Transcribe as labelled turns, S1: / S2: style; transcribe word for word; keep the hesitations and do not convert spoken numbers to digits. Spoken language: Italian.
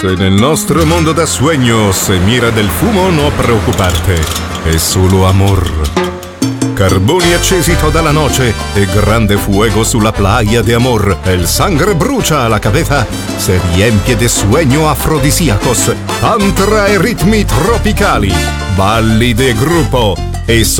S1: En el nuestro mundo de sueños se mira del fumo, no preoccuparte, è solo amor. Carboni accesi toda la noche e grande fuego sulla playa de amor. El sangre brucia a la cabeza, se riempie de sueño afrodisíacos, tantra e ritmi tropicali, balli de gruppo e so